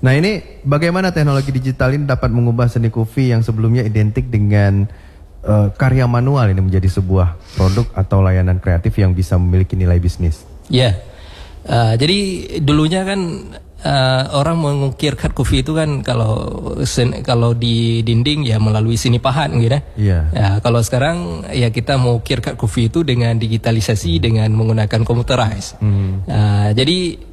Nah ini bagaimana teknologi digital ini dapat mengubah seni kopi yang sebelumnya identik dengan karya manual ini menjadi sebuah produk atau layanan kreatif yang bisa memiliki nilai bisnis? Ya, jadi dulunya kan orang mengukir cut coffee itu kan kalau di dinding ya melalui seni pahat gitu. Iya. Ya, kalau sekarang ya kita mau ukir cut coffee itu dengan digitalisasi dengan menggunakan computerized. Jadi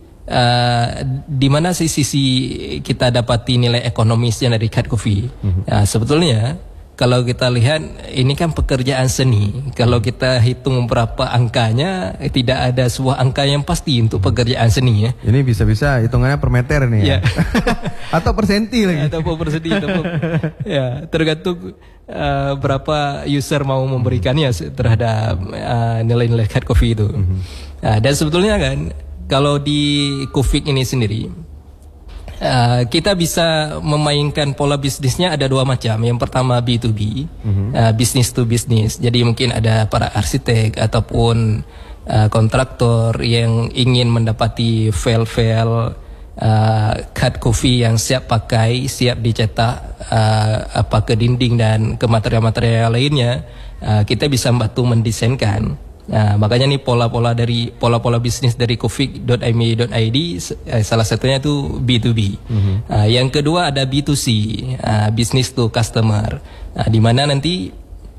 di mana sisi kita dapati nilai ekonomisnya dari cut coffee? Sebetulnya kalau kita lihat ini kan pekerjaan seni. Kalau kita hitung berapa angkanya, tidak ada sebuah angka yang pasti untuk pekerjaan seni ya. Ini bisa-bisa hitungannya per meter nih ya. Atau per senti lagi. Atau per senti, ya tergantung berapa user mau memberikannya terhadap nilai-nilai cut coffee itu. Dan sebetulnya kan kalau di Kufik ini sendiri, kita bisa memainkan pola bisnisnya ada dua macam. Yang pertama B2B, business to business. Jadi mungkin ada para arsitek ataupun kontraktor yang ingin mendapati file-file cut coffee yang siap pakai, siap dicetak ke dinding dan ke material-material lainnya. Kita bisa membantu mendesainkan. Nah, makanya nih pola-pola bisnis dari kufik.ime.id salah satunya itu B2B. Yang kedua ada B2C, business to customer. Di mana nanti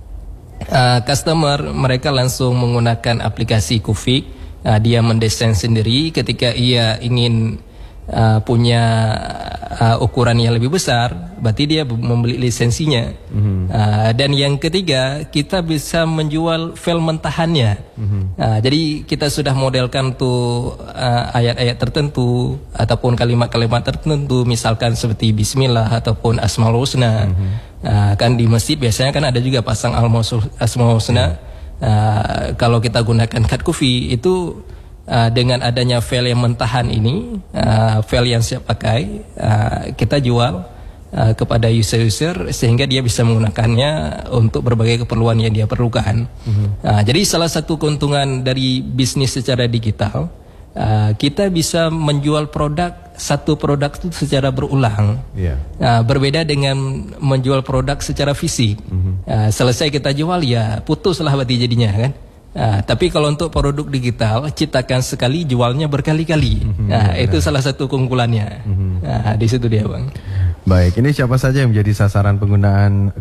customer mereka langsung menggunakan aplikasi Kufik, dia mendesain sendiri ketika ia ingin punya ukuran yang lebih besar, berarti dia membeli lisensinya. Dan yang ketiga, kita bisa menjual file mentahannya. Jadi kita sudah modelkan tuh ayat-ayat tertentu ataupun kalimat-kalimat tertentu, misalkan seperti Bismillah ataupun Asmaul Husna. Kan di masjid biasanya kan ada juga pasang Asmaul Husna. Kalau kita gunakan cut coffee itu dengan adanya file yang mentahan ini, file yang siap pakai, kita jual kepada user-user sehingga dia bisa menggunakannya untuk berbagai keperluan yang dia perlukan. Jadi salah satu keuntungan dari bisnis secara digital, kita bisa menjual satu produk itu secara berulang. Berbeda dengan menjual produk secara fisik. Selesai kita jual ya putuslah berarti jadinya kan. Tapi kalau untuk produk digital, ciptakan sekali, jualnya berkali-kali. Itu salah satu keunggulannya. Di situ dia, Bang. Baik, ini siapa saja yang menjadi sasaran penggunaan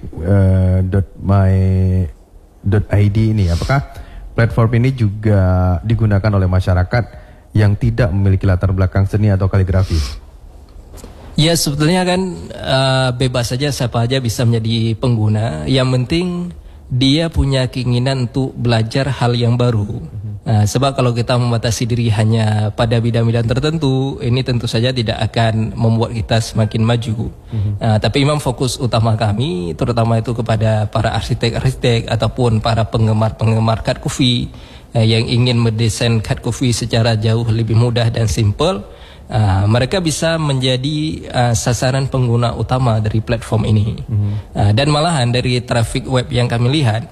kufik.my.id ini? Apakah platform ini juga digunakan oleh masyarakat yang tidak memiliki latar belakang seni atau kaligrafi? Ya, sebetulnya kan bebas saja, siapa aja bisa menjadi pengguna. Yang penting dia punya keinginan untuk belajar hal yang baru. Sebab kalau kita membatasi diri hanya pada bidang-bidang tertentu, ini tentu saja tidak akan membuat kita semakin maju. Tapi memang fokus utama kami, terutama itu kepada para arsitek-arsitek ataupun para penggemar-penggemar cut coffee yang ingin mendesain cut coffee secara jauh lebih mudah dan simple. Mereka bisa menjadi sasaran pengguna utama dari platform ini. Dan malahan dari traffic web yang kami lihat,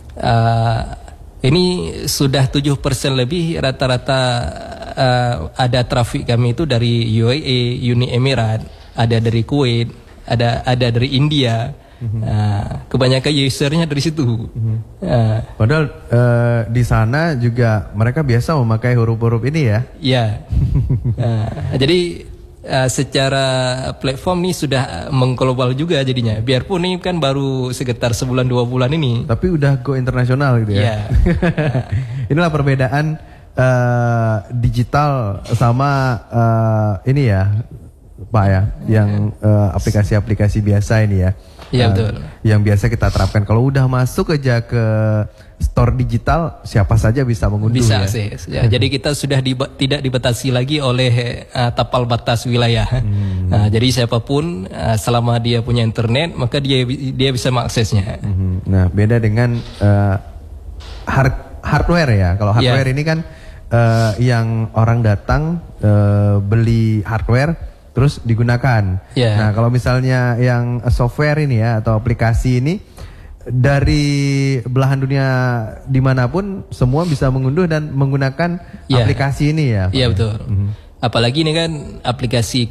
ini sudah 7% lebih rata-rata ada traffic kami itu dari UAE, Uni Emirat, ada dari Kuwait, ada dari India. Kebanyakan usernya dari situ. Padahal di sana juga mereka biasa memakai huruf-huruf ini ya. Ya. Jadi secara platform ini sudah mengglobal juga jadinya. Biarpun ini kan baru sekitar sebulan 2 bulan ini. Tapi udah go internasional gitu ya. Inilah perbedaan digital sama ini ya, Pak ya, yang aplikasi-aplikasi biasa ini ya. Iya betul. Yang biasa kita terapkan kalau udah masuk aja ke store digital, siapa saja bisa mengunduh. Bisa akses. Ya, jadi kita sudah tidak dibatasi lagi oleh tapal batas wilayah. Jadi siapapun selama dia punya internet maka dia bisa mengaksesnya. Nah beda dengan hardware ya. Kalau hardware ini kan yang orang datang beli hardware terus digunakan. Nah kalau misalnya yang software ini ya atau aplikasi ini dari belahan dunia dimanapun semua bisa mengunduh dan menggunakan aplikasi ini ya. Iya betul. Apalagi ini kan aplikasi